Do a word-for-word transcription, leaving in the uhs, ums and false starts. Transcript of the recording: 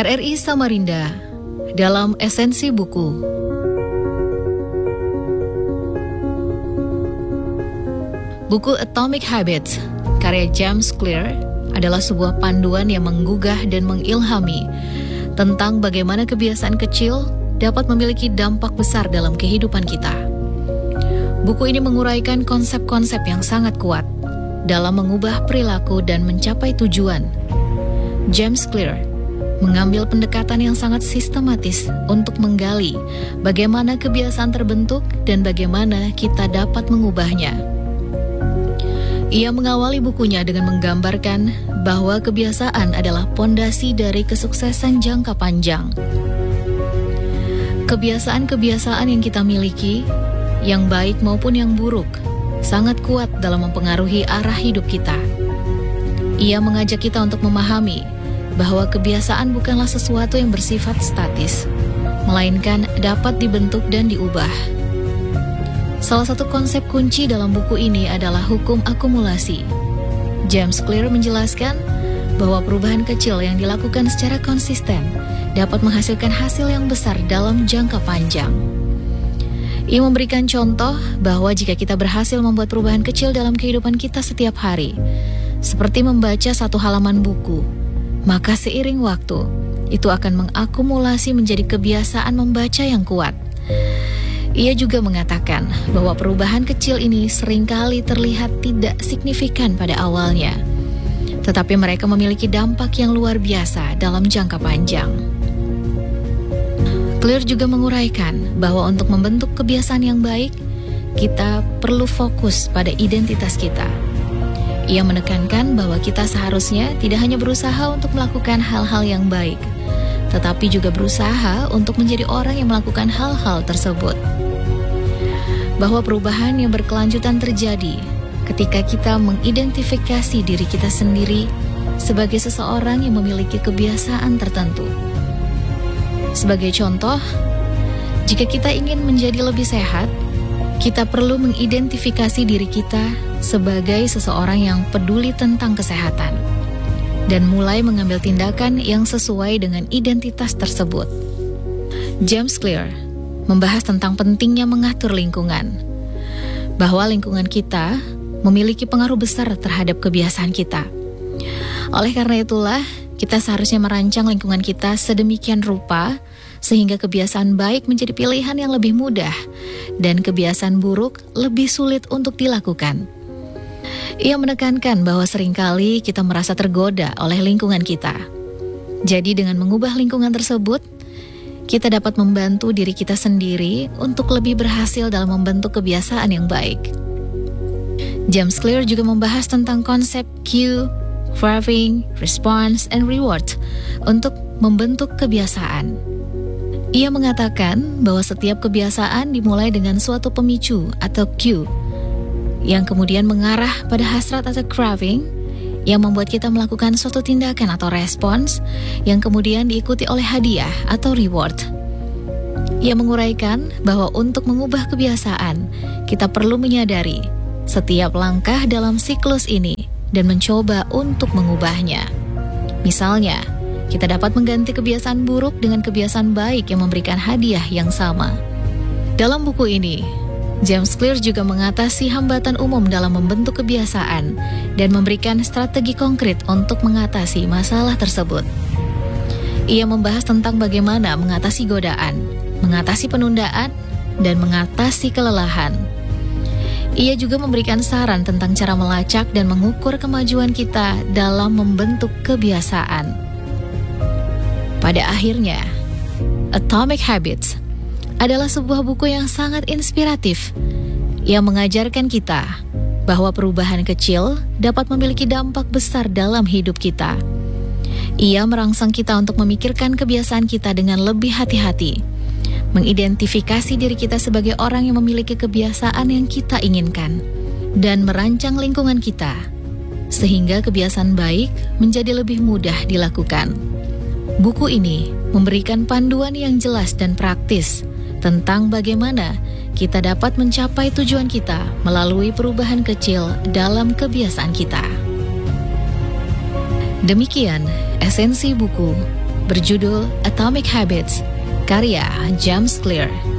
R R I Samarinda dalam Esensi Buku. Buku Atomic Habits karya James Clear adalah sebuah panduan yang menggugah dan mengilhami tentang bagaimana kebiasaan kecil dapat memiliki dampak besar dalam kehidupan kita. Buku ini menguraikan konsep-konsep yang sangat kuat dalam mengubah perilaku dan mencapai tujuan. James Clear mengambil pendekatan yang sangat sistematis untuk menggali bagaimana kebiasaan terbentuk dan bagaimana kita dapat mengubahnya. Ia mengawali bukunya dengan menggambarkan bahwa kebiasaan adalah pondasi dari kesuksesan jangka panjang. Kebiasaan-kebiasaan yang kita miliki, yang baik maupun yang buruk, sangat kuat dalam mempengaruhi arah hidup kita. Ia mengajak kita untuk memahami bahwa kebiasaan bukanlah sesuatu yang bersifat statis, melainkan dapat dibentuk dan diubah. Salah satu konsep kunci dalam buku ini adalah hukum akumulasi. James Clear menjelaskan bahwa perubahan kecil yang dilakukan secara konsisten dapat menghasilkan hasil yang besar dalam jangka panjang. Ia memberikan contoh bahwa jika kita berhasil membuat perubahan kecil dalam kehidupan kita setiap hari, seperti membaca satu halaman buku, maka seiring waktu, itu akan mengakumulasi menjadi kebiasaan membaca yang kuat. Ia juga mengatakan bahwa perubahan kecil ini seringkali terlihat tidak signifikan pada awalnya, tetapi mereka memiliki dampak yang luar biasa dalam jangka panjang. Clear juga menguraikan bahwa untuk membentuk kebiasaan yang baik, kita perlu fokus pada identitas kita. Ia menekankan bahwa kita seharusnya tidak hanya berusaha untuk melakukan hal-hal yang baik, tetapi juga berusaha untuk menjadi orang yang melakukan hal-hal tersebut. Bahwa perubahan yang berkelanjutan terjadi ketika kita mengidentifikasi diri kita sendiri sebagai seseorang yang memiliki kebiasaan tertentu. Sebagai contoh, jika kita ingin menjadi lebih sehat, kita perlu mengidentifikasi diri kita sebagai seseorang yang peduli tentang kesehatan dan mulai mengambil tindakan yang sesuai dengan identitas tersebut. James Clear membahas tentang pentingnya mengatur lingkungan, bahwa lingkungan kita memiliki pengaruh besar terhadap kebiasaan kita. Oleh karena itulah, kita seharusnya merancang lingkungan kita sedemikian rupa sehingga kebiasaan baik menjadi pilihan yang lebih mudah dan kebiasaan buruk lebih sulit untuk dilakukan. Ia menekankan bahwa seringkali kita merasa tergoda oleh lingkungan kita. Jadi dengan mengubah lingkungan tersebut, kita dapat membantu diri kita sendiri untuk lebih berhasil dalam membentuk kebiasaan yang baik. James Clear juga membahas tentang konsep cue, craving, response, and reward untuk membentuk kebiasaan. Ia mengatakan bahwa setiap kebiasaan dimulai dengan suatu pemicu atau cue, yang kemudian mengarah pada hasrat atau craving, yang membuat kita melakukan suatu tindakan atau respons, yang kemudian diikuti oleh hadiah atau reward. Ia menguraikan bahwa untuk mengubah kebiasaan, kita perlu menyadari setiap langkah dalam siklus ini dan mencoba untuk mengubahnya. Misalnya, kita dapat mengganti kebiasaan buruk dengan kebiasaan baik yang memberikan hadiah yang sama. Dalam buku ini, James Clear juga mengatasi hambatan umum dalam membentuk kebiasaan dan memberikan strategi konkret untuk mengatasi masalah tersebut. Ia membahas tentang bagaimana mengatasi godaan, mengatasi penundaan, dan mengatasi kelelahan. Ia juga memberikan saran tentang cara melacak dan mengukur kemajuan kita dalam membentuk kebiasaan. Pada akhirnya, Atomic Habits adalah sebuah buku yang sangat inspiratif yang mengajarkan kita bahwa perubahan kecil dapat memiliki dampak besar dalam hidup kita. Ia merangsang kita untuk memikirkan kebiasaan kita dengan lebih hati-hati, mengidentifikasi diri kita sebagai orang yang memiliki kebiasaan yang kita inginkan, dan merancang lingkungan kita, sehingga kebiasaan baik menjadi lebih mudah dilakukan. Buku ini memberikan panduan yang jelas dan praktis tentang bagaimana kita dapat mencapai tujuan kita melalui perubahan kecil dalam kebiasaan kita. Demikian esensi buku berjudul Atomic Habits, karya James Clear.